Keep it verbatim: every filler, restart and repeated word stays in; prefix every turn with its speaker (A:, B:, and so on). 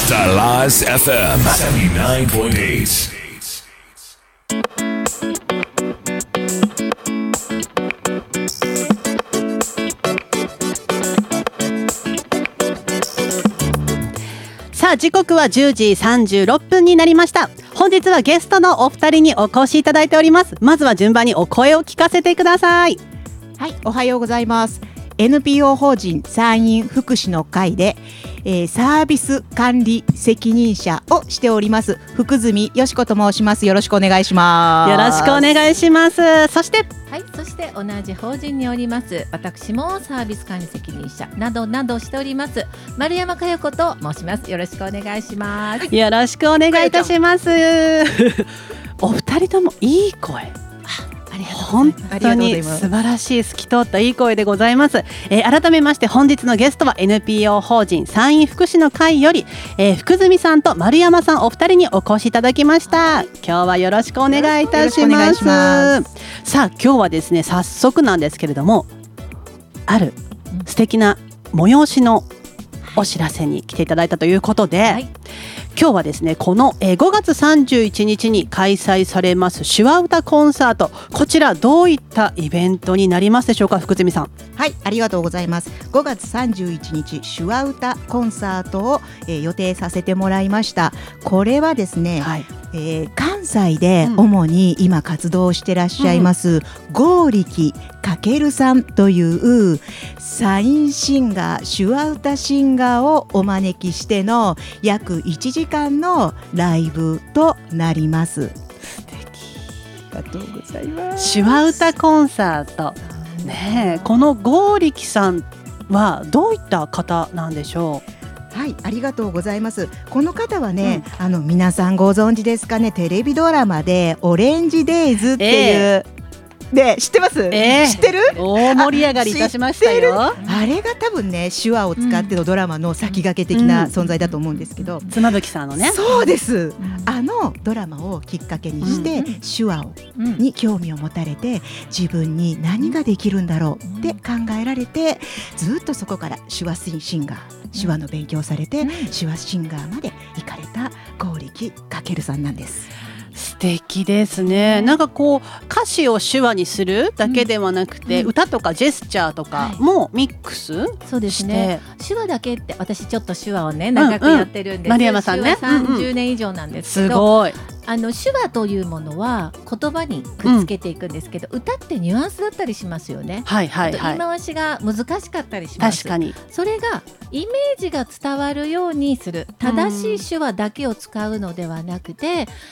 A: Dallas エフエム セブンティナインポイントエイト。
B: さあ時刻はじゅうじさんじゅうろっぷんになりました。本日はゲストのお二人にお越しいただいております。まずは順番にお声を聞かせてください。
C: はい、おはようございます。 エヌピーオー 法人山陰福祉の会で、えー、サービス管理責任者をしております福住よし子と申します。よろしくお願いします。
B: よろしくお願いします。そして
D: はい、そして同じ法人におります私もサービス管理責任者などなどしております丸山佳代子と申します。よろしくお願いします。
B: よろしくお願いいたしますお二人ともいい声、本当に素晴らしい透き通ったいい声でございます、えー、改めまして本日のゲストは エヌピーオー 法人山陰福祉の会より、えー、福住さんと丸山さんお二人にお越しいただきました、はい、今日はよろしくお願いいたします。さあ今日はですね早速なんですけれどもある素敵な催しのお知らせに来ていただいたということで、はい、今日はですねこのごがつさんじゅういちにちに開催されます手話歌コンサート、こちらどういったイベントになりますでしょうか。福住さん。
C: はい、ありがとうございます。ごがつさんじゅういちにち手話歌コンサートを、えー、予定させてもらいました。これはですね、はいえー、関西で主に今活動してらっしゃいます、うん、剛力かけるさんというサインシンガー手話歌シンガーをお招きしての約いちじかんのライブとなります。
B: 素敵、
C: ありがとうございます。
B: 手話歌コンサート、ね、この剛力さんはどういった方なんでしょう。
C: はい、ありがとうございます。この方はね、うん、あの皆さんご存知ですかね、テレビドラマでオレンジデイズっていう、えーで知ってます、えー、知ってる。
B: 大盛り上がりいたしましたよ。
C: あ, あれが多分ね手話を使ってのドラマの先駆け的な存在だと思うんですけど、うんうん、
B: 妻夫木さんのね。
C: そうです、うん、あのドラマをきっかけにして、うん、手話を、うん、に興味を持たれて自分に何ができるんだろうって考えられて、ずっとそこから手話シンガー手話の勉強されて、うん、手話シンガーまで行かれた剛力かけるさんなんです。
B: 素敵ですね。なんかこう歌詞を手話にするだけではなくて、うん、歌とかジェスチャーとかもミックスして、
D: そうですね、手話だけって私ちょっと手話をね長くやってるんです、うんうん、
B: 丸山さんね
D: 手話さんじゅうねん以上なんですけど、
B: すごい。
D: あの手話というものは言葉にくっつけていくんですけど、うん、歌ってニュアンスだったりしますよね、
B: はいはいはい、
D: あと言い回しが難しかったりします。
B: 確かに
D: それがイメージが伝わるようにする正しい手話だけを使うのではなくて、